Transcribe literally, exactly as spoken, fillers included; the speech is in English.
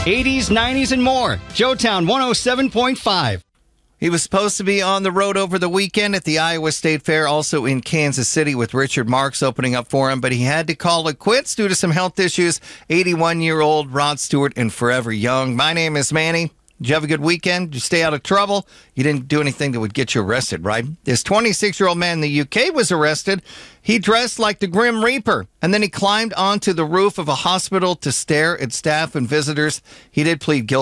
eighties, nineties, and more. Joetown one oh seven point five. He was supposed to be on the road over the weekend at the Iowa State Fair, also in Kansas City with Richard Marks opening up for him, but he had to call it quits due to some health issues. eighty-one-year-old Rod Stewart and Forever Young. My name is Manny. Did you have a good weekend? Did you stay out of trouble? You didn't do anything that would get you arrested, right? This twenty-six-year-old man in the U K was arrested. He dressed like the Grim Reaper, and then he climbed onto the roof of a hospital to stare at staff and visitors. He did plead guilty.